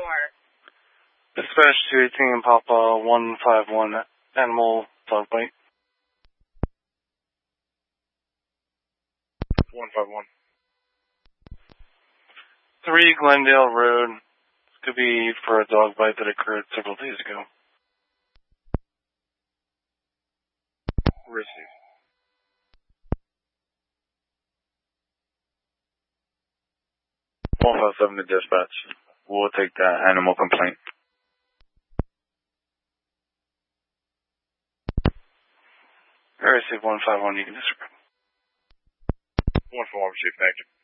Dispatch 218 Papa 151 animal dog bite. 151. 3 Glendale Road. This could be for a dog bite that occurred several days ago. Receive. 157 to dispatch. We'll take that animal complaint. I received 151, you can disregard. 141, receive, thank you.